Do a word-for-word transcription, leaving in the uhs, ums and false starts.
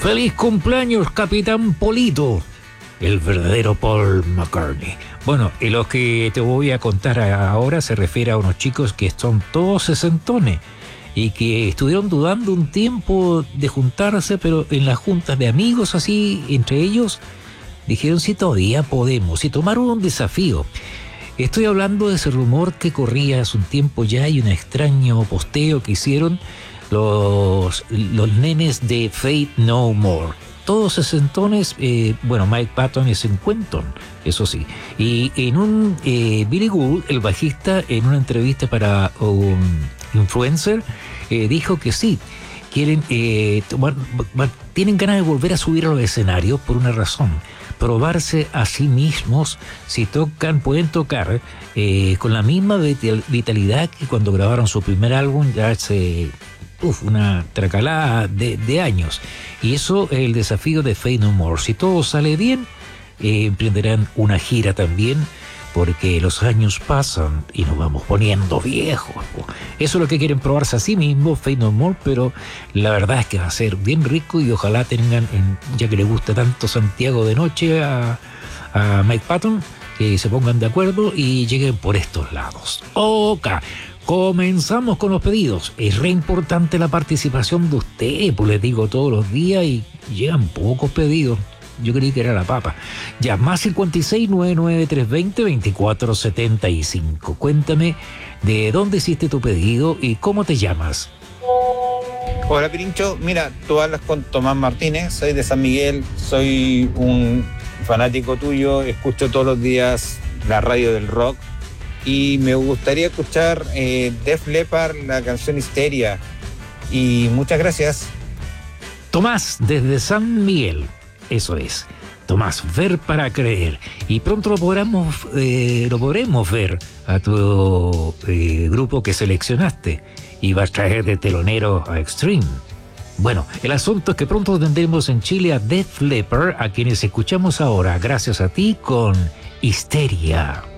¡Feliz cumpleaños, Capitán Polito! El verdadero Paul McCartney. Bueno, y lo que te voy a contar ahora se refiere a unos chicos que son todos sesentones y que estuvieron dudando un tiempo de juntarse, pero en las juntas de amigos así, entre ellos, dijeron si todavía podemos, y tomaron un desafío. Estoy hablando de ese rumor que corría hace un tiempo ya y un extraño posteo que hicieron los, los nenes de Faith No More. Todos sesentones, eh, bueno, Mike Patton es cincuentón, eso sí. Y en un, eh, Billy Gould, el bajista, en una entrevista para un influencer, eh, dijo que sí, quieren, eh, tomar, tienen ganas de volver a subir a los escenarios por una razón. Probarse a sí mismos si tocan, pueden tocar eh, con la misma vitalidad que cuando grabaron su primer álbum ya hace uf, una tracalada de, de años. Y eso es el desafío de Faith No More. Si todo sale bien, eh, emprenderán una gira también, porque los años pasan y nos vamos poniendo viejos. Eso es lo que quieren probarse a sí mismos, Faith No More, pero la verdad es que va a ser bien rico y ojalá tengan, ya que le gusta tanto Santiago de Noche a, a Mike Patton, que se pongan de acuerdo y lleguen por estos lados. Ok, comenzamos con los pedidos. Es re importante la participación de ustedes, pues les digo todos los días y llegan pocos pedidos. Yo creí que era la papa. Ya, más cincuenta y seis, noventa y nueve, trescientos veinte, veinticuatro setenta y cinco. Cuéntame de dónde hiciste tu pedido y cómo te llamas. Hola, Pirincho. Mira, tú hablas con Tomás Martínez, soy de San Miguel, soy un fanático tuyo, escucho todos los días la radio del rock y me gustaría escuchar eh, Def Leppard, la canción Histeria. Y muchas gracias. Tomás, desde San Miguel. Eso es, Tomás, ver para creer. Y pronto lo podremos, eh, lo podremos ver a tu eh, grupo que seleccionaste y vas a traer de telonero a Extreme. Bueno, el asunto es que pronto tendremos en Chile a Def Leppard, a quienes escuchamos ahora, gracias a ti, con Histeria.